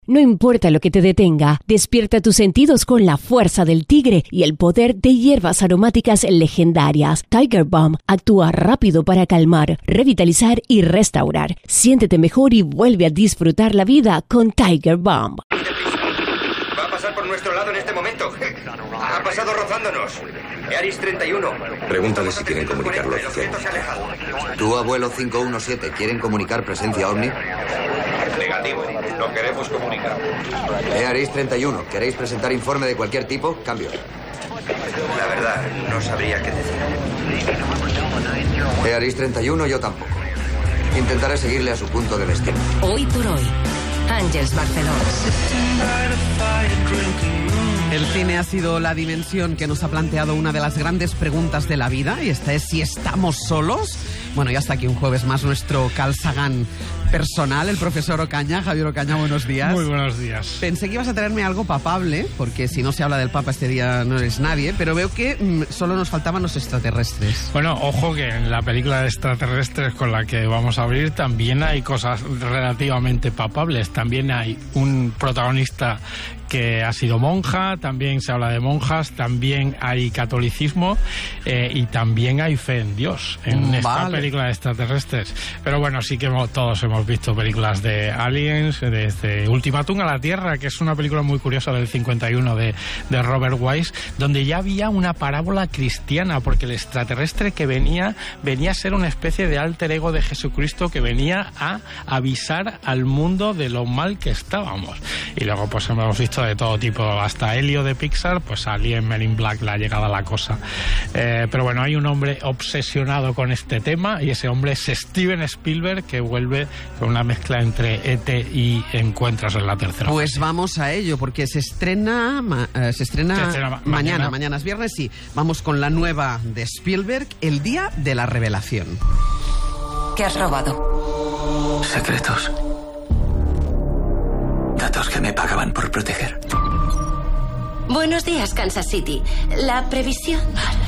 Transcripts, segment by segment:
No importa lo que te detenga, despierta tus sentidos con la fuerza del tigre y el poder de hierbas aromáticas legendarias. Tiger Balm actúa rápido para calmar, revitalizar y restaurar. Siéntete mejor y vuelve a disfrutar la vida con Tiger Balm. Va a pasar por nuestro lado en este momento. Ha pasado rozándonos. Earis 31. Pregúntale si quieren comunicarlo oficial. Tu abuelo 517, ¿quieren comunicar presencia OVNI? Negativo. No queremos comunicar. Earis 31, ¿queréis presentar informe de cualquier tipo? Cambio. La verdad, no sabría qué decir. Earis 31, yo tampoco. Intentaré seguirle a su punto de destino. Hoy por hoy, Àngels Barcelona. El cine ha sido la dimensión que nos ha planteado una de las grandes preguntas de la vida, y esta es si estamos solos. Bueno, ya está aquí un jueves más nuestro Carl Sagan personal, el profesor Ocaña. Javier Ocaña, buenos días. Muy buenos días. Pensé que ibas a traerme algo papable, porque si no se habla del Papa este día no eres nadie, pero veo que solo nos faltaban los extraterrestres. Bueno, ojo que en la película de extraterrestres con la que vamos a abrir también hay cosas relativamente papables. También hay un protagonista que ha sido monja, también se habla de monjas, también hay catolicismo y también hay fe en Dios en esta película de extraterrestres. Pero bueno, sí que todos hemos visto películas de Aliens, desde Ultimátum a la Tierra, que es una película muy curiosa del 51 de Robert Wise, donde ya había una parábola cristiana, porque el extraterrestre que venía a ser una especie de alter ego de Jesucristo que venía a avisar al mundo de lo mal que estábamos. Y luego pues hemos visto de todo tipo, hasta Helio de Pixar, pues Alien, Men in Black, la llegada a la cosa. Pero bueno, hay un hombre obsesionado con este tema y ese hombre es Steven Spielberg, que vuelve con una mezcla entre E.T. y Encuentros en la Tercera Pues Fase. vamos a ello, porque se estrena mañana. Mañana es viernes, sí. Vamos con la nueva de Spielberg, El Día de la Revelación. ¿Qué has robado? Secretos. Datos que me pagaban por proteger. Buenos días, Kansas City. La previsión...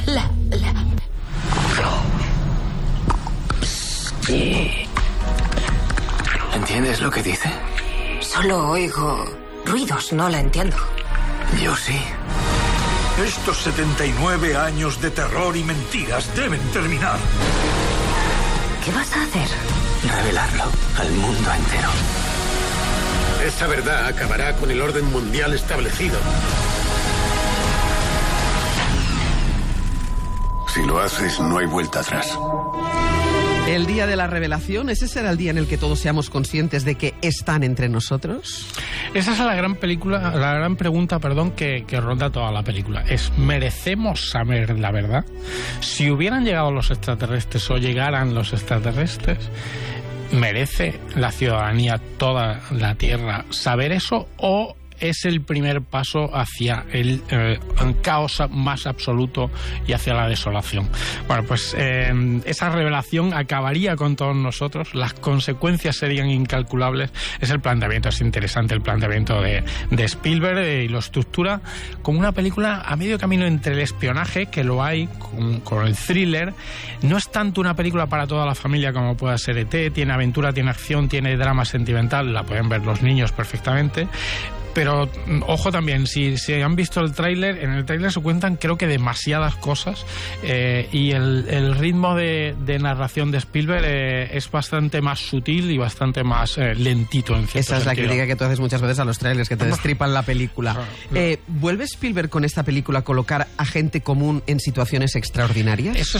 ¿Entiendes lo que dice? Solo oigo ruidos, no la entiendo. Yo sí. Estos 79 años de terror y mentiras deben terminar. ¿Qué vas a hacer? Revelarlo al mundo entero. Esa verdad acabará con el orden mundial establecido. Si lo haces, no hay vuelta atrás. El Día de la Revelación, ¿ese será el día en el que todos seamos conscientes de que están entre nosotros? Esa es la gran pregunta, que ronda toda la película. ¿Merecemos saber la verdad? Si hubieran llegado los extraterrestres o llegaran los extraterrestres, ¿merece la ciudadanía, toda la Tierra, saber eso o es el primer paso hacia el caos más absoluto y hacia la desolación? Bueno, pues esa revelación acabaría con todos nosotros, las consecuencias serían incalculables. Es el planteamiento, es interesante el planteamiento de Spielberg, y lo estructura como una película a medio camino entre el espionaje, que lo hay, con el thriller. No es tanto una película para toda la familia como pueda ser E.T., tiene aventura, tiene acción, tiene drama sentimental, la pueden ver los niños perfectamente. Pero ojo también, si han visto el tráiler, en el tráiler se cuentan creo que demasiadas cosas, y el ritmo de narración de Spielberg es bastante más sutil y bastante más lentito en cierto Esa es la sentido. crítica que tú haces muchas veces a los trailers, que te destripan la película. ¿Vuelve Spielberg con esta película a colocar a gente común en situaciones extraordinarias? Eso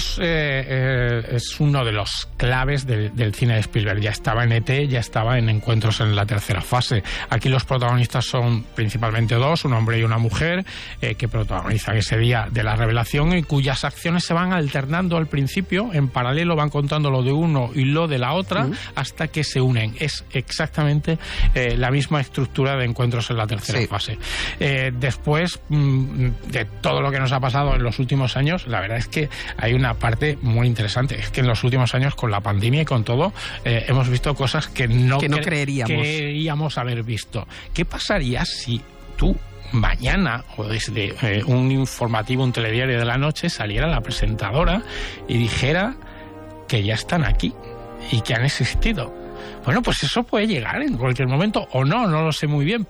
es uno de los claves del cine de Spielberg. Ya estaba en E.T., ya estaba en Encuentros en la Tercera Fase. Aquí los protagonistas son principalmente dos, un hombre y una mujer, que protagonizan ese día de la revelación y cuyas acciones se van alternando al principio, en paralelo van contando lo de uno y lo de la otra, hasta que se unen. Es exactamente la misma estructura de Encuentros en la Tercera Fase. Después de todo lo que nos ha pasado en los últimos años, la verdad es que hay una parte muy interesante. Es que en los últimos años, con la pandemia y con todo, hemos visto cosas que no creíamos haber visto. ¿Qué pasaría si tú mañana o desde un informativo, un telediario de la noche, saliera la presentadora y dijera que ya están aquí y que han existido? Bueno, pues eso puede llegar en cualquier momento o no lo sé muy bien,